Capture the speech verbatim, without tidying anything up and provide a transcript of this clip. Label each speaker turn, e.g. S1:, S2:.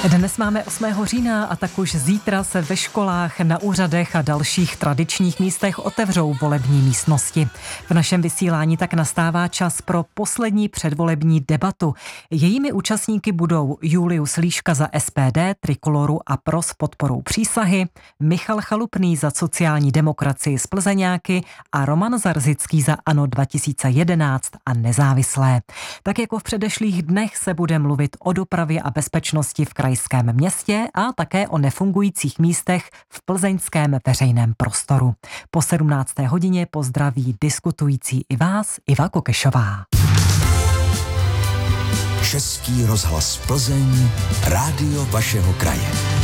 S1: Dnes máme osmého října a tak už zítra se ve školách, na úřadech a dalších tradičních místech otevřou volební místnosti. V našem vysílání tak nastává čas pro poslední předvolební debatu. Jejími účastníky budou Julius Líška za S P D, Trikoloru a Pro s podporou Přísahy, Michal Chalupný za sociální demokracii z Plzeňáky a Roman Zarzický za ANO dva tisíce jedenáct a Nezávislé. Tak jako v předešlých dnech se bude mluvit o dopravě a bezpečnosti v krajském městě a také o nefungujících místech v plzeňském veřejném prostoru. Po sedmnácté hodině pozdraví diskutující i vás Iva Kokešová.
S2: Český rozhlas Plzeň, rádio vašeho kraje.